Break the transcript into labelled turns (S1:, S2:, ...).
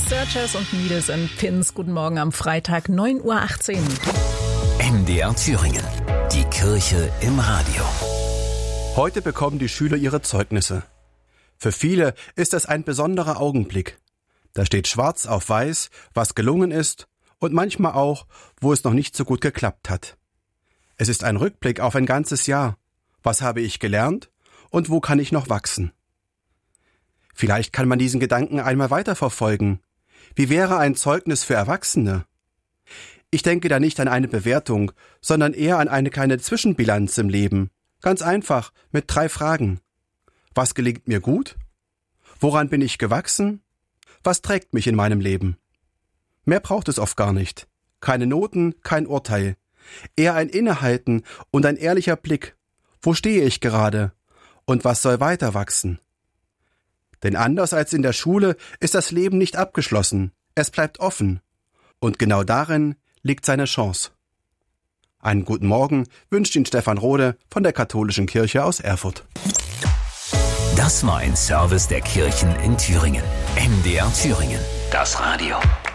S1: Searchers und Needles and Pins. Guten Morgen am Freitag, 9.18 Uhr.
S2: MDR Thüringen. Die Kirche im Radio.
S3: Heute bekommen die Schüler ihre Zeugnisse. Für viele ist das ein besonderer Augenblick. Da steht schwarz auf weiß, was gelungen ist und manchmal auch, wo es noch nicht so gut geklappt hat. Es ist ein Rückblick auf ein ganzes Jahr. Was habe ich gelernt und wo kann ich noch wachsen? Vielleicht kann man diesen Gedanken einmal weiterverfolgen. Wie wäre ein Zeugnis für Erwachsene? Ich denke da nicht an eine Bewertung, sondern eher an eine kleine Zwischenbilanz im Leben. Ganz einfach, mit 3 Fragen. Was gelingt mir gut? Woran bin ich gewachsen? Was trägt mich in meinem Leben? Mehr braucht es oft gar nicht. Keine Noten, kein Urteil. Eher ein Innehalten und ein ehrlicher Blick. Wo stehe ich gerade? Und was soll weiter wachsen? Denn anders als in der Schule ist das Leben nicht abgeschlossen. Es bleibt offen. Und genau darin liegt seine Chance. Einen guten Morgen wünscht Ihnen Stefan Rode von der Katholischen Kirche aus Erfurt.
S2: Das war ein Service der Kirchen in Thüringen. MDR Thüringen. Das Radio.